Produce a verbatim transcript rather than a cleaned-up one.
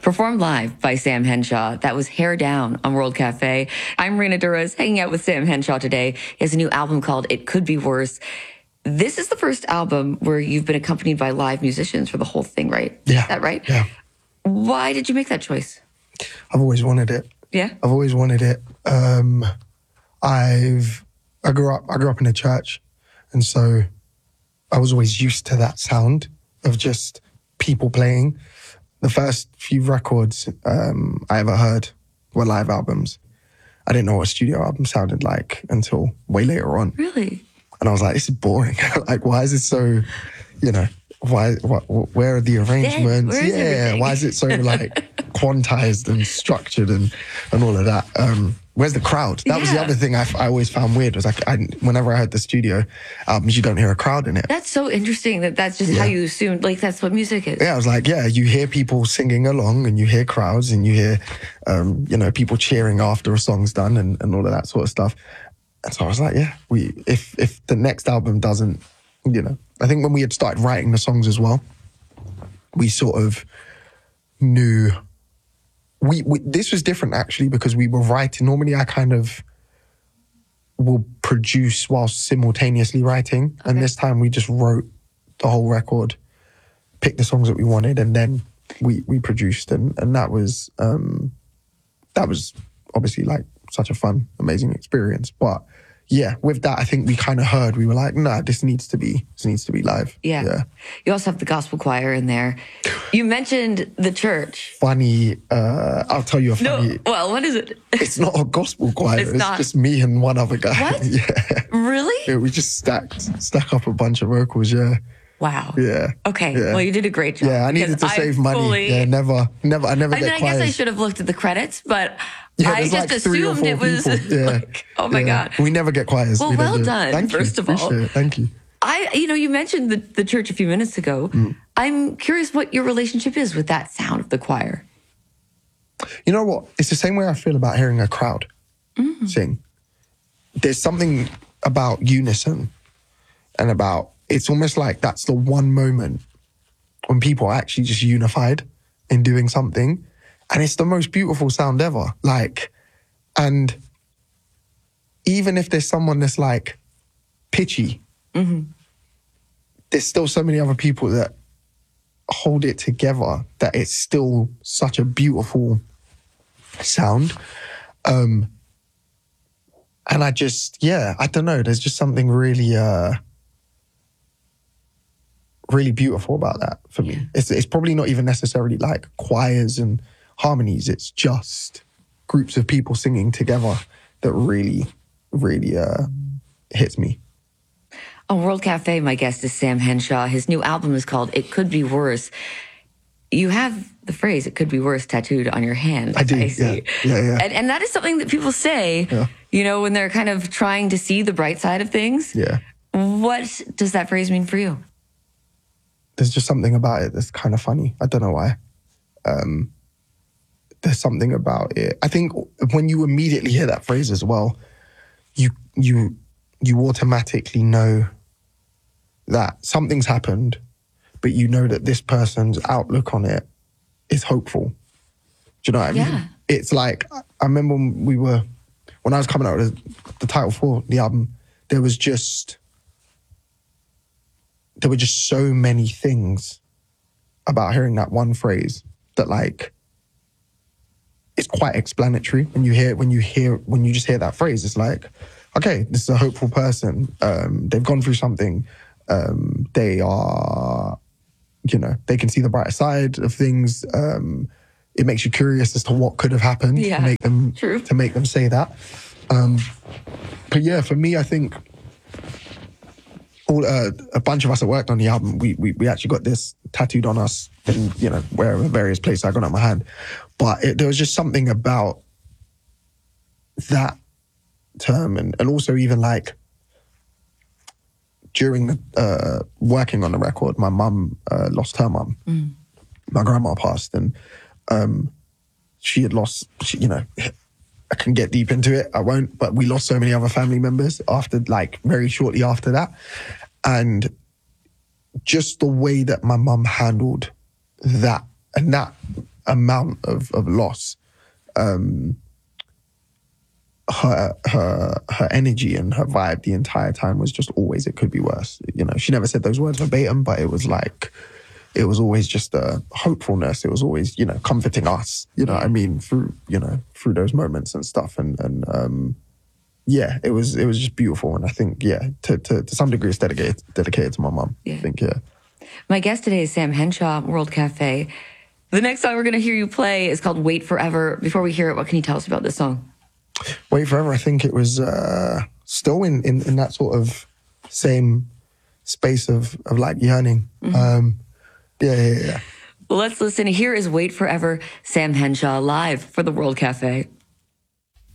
performed live by Sam Henshaw. That was Hair Down on World Cafe. I'm Rena Duras, hanging out with Sam Henshaw today. He has a new album called It Could Be Worse. This is the first album where you've been accompanied by live musicians for the whole thing, right? Yeah. Is that right? Yeah. Why did you make that choice? I've always wanted it. Yeah? I've always wanted it. Um, I've, I grew up, I grew up in a church. And so I was always used to that sound of just people playing. The first few records um, I ever heard were live albums. I didn't know what a studio album sounded like until way later on. Really? And I was like, this is boring. Like, why is it so, you know, why, why where are the arrangements? Where is yeah, everything? Why is it so like quantized and structured and, and all of that? Um, where's the crowd? That was the Yeah. other thing I, f- I always found weird was like, I, whenever I heard the studio albums, you don't hear a crowd in it. That's so interesting that that's just how Yeah. you assumed, like, that's what music is. Yeah, I was like, yeah, you hear people singing along and you hear crowds and you hear, um, you know, people cheering after a song's done and, and all of that sort of stuff. And so I was like, yeah, we if if the next album doesn't, you know, I think when we had started writing the songs as well, we sort of knew, we, we this was different actually because we were writing, normally I kind of will produce while simultaneously writing. Okay. And this time we just wrote the whole record, picked the songs that we wanted, and then we we produced, and and that was um that was obviously like such a fun, amazing experience. But yeah, with that, I think we kind of heard, we were like, nah, this needs to be this needs to be live. Yeah. Yeah. You also have the gospel choir in there. You mentioned the church. Funny, uh, I'll tell you a No, funny. well, what is it? It's not a gospel choir. It's It's, not. just me and one other guy. What? Yeah. Really? Yeah, we just stacked stack up a bunch of vocals. Yeah. Wow. Yeah. Okay. Yeah. Well, you did a great job. Yeah, I needed because to save I money. fully- Yeah, never, never, I never I mean, get I guess I choirs. should have looked at the credits, but Yeah, I there's just like three or assumed four it was people. Yeah. like, oh my Yeah. God. We never get choirs. Well, We don't well do it. done, Thank you. first of all. Appreciate it. Thank you. I, you know, you mentioned the, the church a few minutes ago. Mm. I'm curious what your relationship is with that sound of the choir. You know what? It's the same way I feel about hearing a crowd Mm. sing. There's something about unison and about, it's almost like that's the one moment when people are actually just unified in doing something. And it's the most beautiful sound ever. Like, and even if there's someone that's like pitchy, Mm-hmm. there's still so many other people that hold it together that it's still such a beautiful sound. Um, and I just, yeah, I don't know. There's just something really, uh, really beautiful about that for me. Yeah. It's, it's probably not even necessarily like choirs and harmonies. It's just groups of people singing together that really, really uh, hits me. On World Cafe, my guest is Sam Henshaw. His new album is called It Could Be Worse. You have the phrase, it could be worse, tattooed on your hand. I do, I see. yeah. Yeah, yeah. And, and that is something that people say, Yeah. you know, when they're kind of trying to see the bright side of things. Yeah. What does that phrase mean for you? There's just something about it that's kind of funny. I don't know why. Um, there's something about it. I think when you immediately hear that phrase as well, you you you automatically know that something's happened, but you know that this person's outlook on it is hopeful. Do you know what I mean? Yeah. It's like, I remember when we were, when I was coming out with the title for the album, there was just, there were just so many things about hearing that one phrase that like, it's quite explanatory when you hear, when you hear, when you just hear that phrase, it's like, okay, this is a hopeful person. Um, they've gone through something. Um, they are, you know, they can see the brighter side of things. Um, it makes you curious as to what could have happened Yeah, to make them true. to make them say that. Um, but yeah, for me, I think all uh, a bunch of us that worked on the album, we, we we actually got this tattooed on us in, you know, wherever various places. I got it on my hand, but it, there was just something about that term, and and also even like during the uh, working on the record, my mum uh, lost her mum. Mm. My grandma passed, and um, she had lost. She, you know, I can get deep into it. I won't. But we lost so many other family members after, like, very shortly after that, and just the way that my mum handled that, and that amount of, of loss, um, her her her energy and her vibe the entire time was just always, it could be worse. You know, she never said those words verbatim, but it was like, it was always just a hopefulness. It was always, you know, comforting us, you know what I mean, through, you know, through those moments and stuff. And, and um, yeah, it was, it was just beautiful. And I think, yeah, to, to, to some degree it's dedicated, dedicated to my mum. Yeah. I think, yeah. My guest today is Sam Henshaw, World Cafe. The next song we're going to hear you play is called Wait Forever. Before we hear it, what can you tell us about this song? Wait Forever, I think it was uh, still in, in, in that sort of same space of, of like yearning. Mm-hmm. Um, yeah, yeah, yeah. Well, let's listen. Here is Wait Forever, Sam Henshaw live for the World Cafe.